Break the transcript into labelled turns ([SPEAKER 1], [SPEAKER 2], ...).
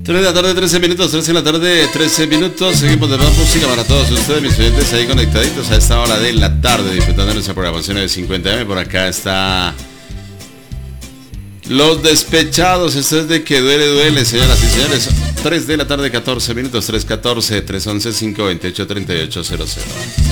[SPEAKER 1] 3 de la tarde, 13 minutos, 3 de la tarde, 13 minutos. Seguimos de más música para todos ustedes, mis oyentes, ahí conectaditos a esta hora de la tarde, disfrutando de nuestra programación de 50M. Por acá está Los Despechados. Esto es de Que Duele, Duele, señoras y señores. 3 de la tarde, 14 minutos, 3:14, 3:11, 5:28, 38:00.